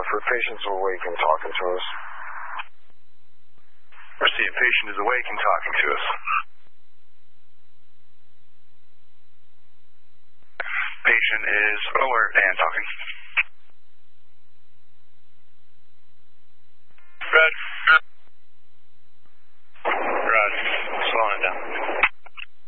Hartford. Patient's awake and talking to us. Receive. Patient is awake and talking to us. Patient is alert and talking. Red.